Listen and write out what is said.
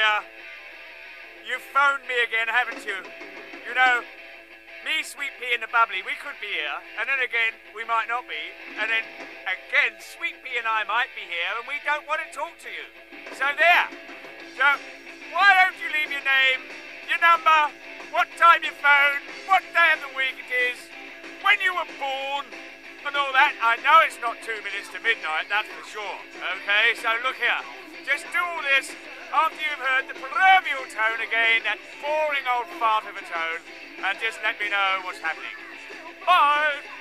here. You've phoned me again, haven't you? You know, me, Sweet Pea and the Bubbly, we could be here, and then again, we might not be, and then again, Sweet Pea and I might be here, and we don't want to talk to you. So there. So, why don't you leave your name, your number, what time you phone, what day of the week it is, when you were born, and all that. I know it's not 2 minutes to midnight, that's for sure. Okay, so look here. Just do all this after you've heard the proverbial tone again, that boring old fart of a tone, and just let me know what's happening. Bye!